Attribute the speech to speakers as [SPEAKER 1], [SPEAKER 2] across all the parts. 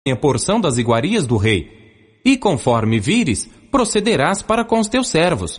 [SPEAKER 1] a porção das iguarias do rei. E conforme vires, procederás para com os teus servos.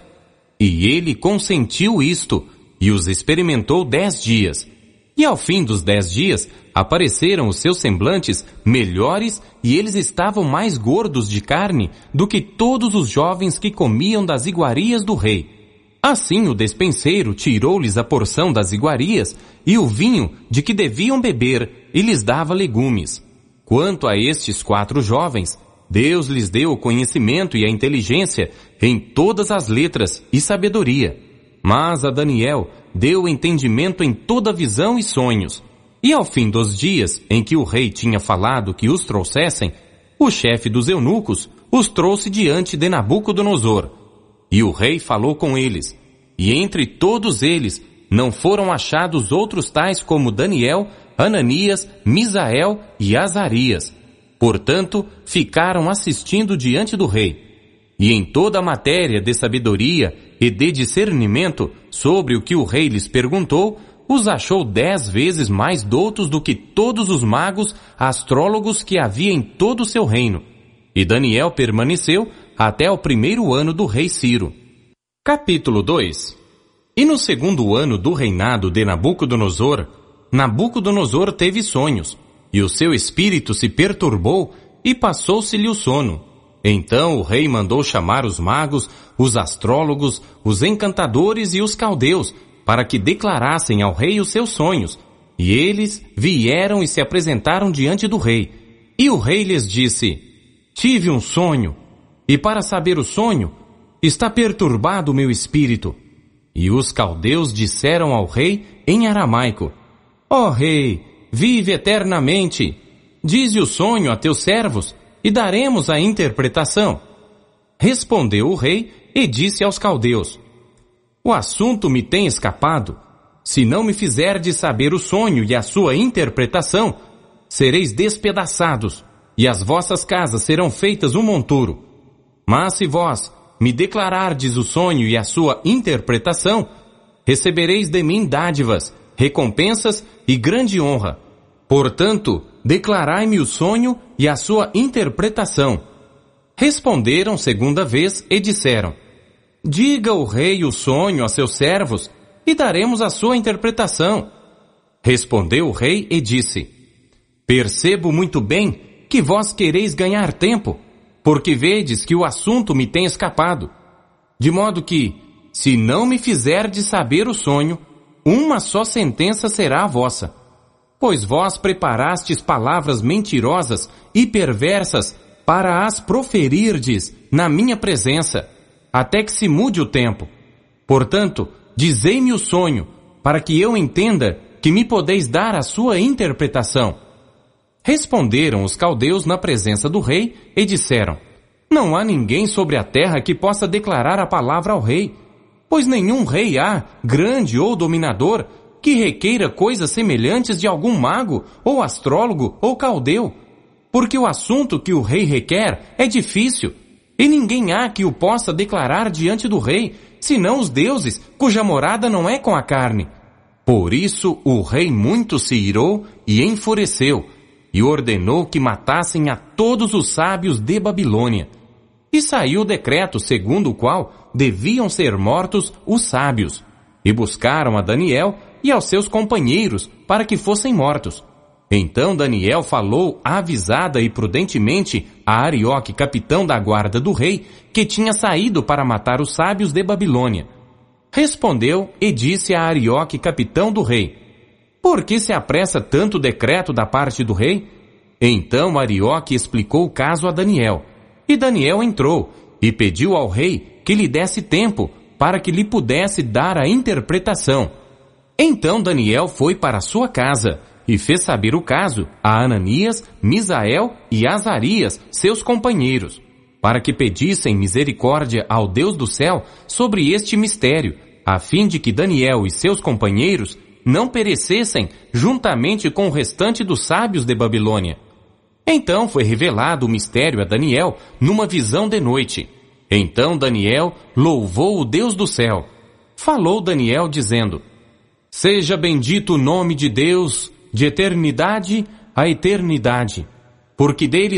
[SPEAKER 1] E ele consentiu isto, e os experimentou 10 dias. E ao fim dos 10 dias, apareceram os seus semblantes melhores, e eles estavam mais gordos de carne do que todos os jovens que comiam das iguarias do rei. Assim o despenseiro tirou-lhes a porção das iguarias e o vinho de que deviam beber, e lhes dava legumes. Quanto a estes 4 jovens, Deus lhes deu o conhecimento e a inteligência em todas as letras e sabedoria. Mas a Daniel deu o entendimento em toda visão e sonhos. E ao fim dos dias em que o rei tinha falado que os trouxessem, o chefe dos eunucos os trouxe diante de Nabucodonosor. E o rei falou com eles, e entre todos eles não foram achados outros tais como Daniel, Ananias, Misael e Azarias. Portanto, ficaram assistindo diante do rei. E em toda a matéria de sabedoria e de discernimento sobre o que o rei lhes perguntou, os achou 10 vezes mais doutos do que todos os magos, astrólogos que havia em todo o seu reino. E Daniel permaneceu até o 1º ano do rei Ciro. Capítulo 2. E no 2º ano do reinado de Nabucodonosor, Nabucodonosor teve sonhos, e o seu espírito se perturbou, e passou-se-lhe o sono. Então o rei mandou chamar os magos, os astrólogos, os encantadores e os caldeus, para que declarassem ao rei os seus sonhos. E eles vieram e se apresentaram diante do rei. E o rei lhes disse: Tive um sonho, e para saber o sonho, está perturbado o meu espírito. E os caldeus disseram ao rei em aramaico: Ó rei, vive eternamente. Dize o sonho a teus servos, e daremos a interpretação. Respondeu o rei e disse aos caldeus: O assunto me tem escapado. Se não me fizerdes saber o sonho e a sua interpretação, sereis despedaçados, e as vossas casas serão feitas um monturo. Mas se vós me declarardes o sonho e a sua interpretação, recebereis de mim dádivas, recompensas e grande honra. Portanto, declarai-me o sonho e a sua interpretação. Responderam 2ª vez e disseram: Diga o rei o sonho a seus servos, e daremos a sua interpretação. Respondeu o rei e disse: Percebo muito bem que vós quereis ganhar tempo, porque vedes que o assunto me tem escapado. De modo que, se não me fizerdes saber o sonho, uma só sentença será a vossa. Pois vós preparastes palavras mentirosas e perversas para as proferirdes na minha presença, até que se mude o tempo. Portanto, dizei-me o sonho, para que eu entenda que me podeis dar a sua interpretação. Responderam os caldeus na presença do rei e disseram: Não há ninguém sobre a terra que possa declarar a palavra ao rei, pois nenhum rei há, grande ou dominador, que requeira coisas semelhantes de algum mago, ou astrólogo, ou caldeu. Porque o assunto que o rei requer é difícil, e ninguém há que o possa declarar diante do rei, senão os deuses, cuja morada não é com a carne. Por isso o rei muito se irou e enfureceu, e ordenou que matassem a todos os sábios de Babilônia. E saiu o decreto segundo o qual deviam ser mortos os sábios, e buscaram a Daniel e aos seus companheiros para que fossem mortos. Então Daniel falou avisada e prudentemente a Arioque, capitão da guarda do rei, que tinha saído para matar os sábios de Babilônia. Respondeu e disse a Arioque, capitão do rei: Por que se apressa tanto o decreto da parte do rei? Então Arioque explicou o caso a Daniel. E Daniel entrou e pediu ao rei que lhe desse tempo para que lhe pudesse dar a interpretação. Então Daniel foi para sua casa e fez saber o caso a Ananias, Misael e Azarias, seus companheiros, para que pedissem misericórdia ao Deus do céu sobre este mistério, a fim de que Daniel e seus companheiros não perecessem juntamente com o restante dos sábios de Babilônia. Então foi revelado o mistério a Daniel numa visão de noite. Então Daniel louvou o Deus do céu. Falou Daniel dizendo: Seja bendito o nome de Deus de eternidade a eternidade, porque dele